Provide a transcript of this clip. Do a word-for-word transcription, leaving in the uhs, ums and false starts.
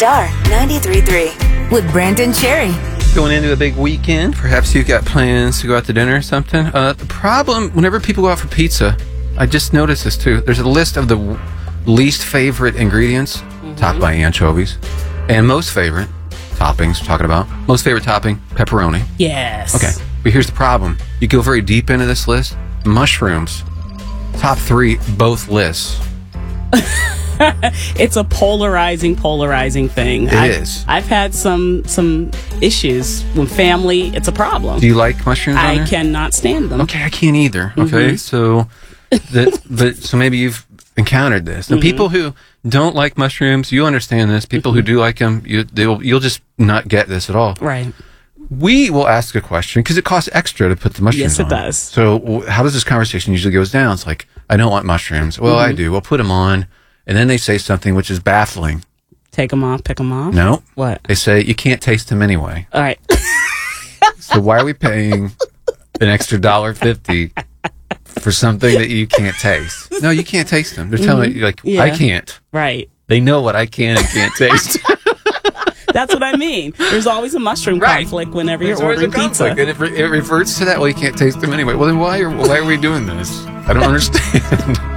Star ninety-three point three with Brandon Cherry. Going into a big weekend, perhaps you've got plans to go out to dinner or something. Uh, the problem, whenever people go out for pizza, I just noticed this too. There's a list of the w- least favorite ingredients, mm-hmm. topped by anchovies, and most favorite toppings, we're talking about. Most favorite topping, pepperoni. Yes. Okay, but here's the problem. You go very deep into this list, mushrooms, top three, both lists. It's a polarizing, polarizing thing. It I've, is. I've had some some issues with family. It's a problem. Do you like mushrooms on I there? cannot stand them. Okay, I can't either. Okay, Mm-hmm. so that, but so maybe you've encountered this. The Mm-hmm. people who don't like mushrooms, you understand this. People Mm-hmm. who do like them, you they'll, you'll just not get this at all. Right. We will ask a question because it costs extra to put the mushrooms Yes, it on. does. So w- how does this conversation usually goes down? It's like, I don't want mushrooms. Well, Mm-hmm. I do. We'll put them on. And then they say something which is baffling. Take them off, pick them off. No. What? They say you can't taste them anyway. All right. So why are we paying an extra one dollar fifty for something that you can't taste? No, you can't taste them. They're telling you, like, Yeah. I can't. Right. They know what I can and can't taste. That's what I mean. There's always a mushroom Right. conflict whenever There's you're always a ordering pizza. conflict, and it, re- it reverts to that. Well, you can't taste them anyway. Well, then why are, why are we doing this? I don't understand.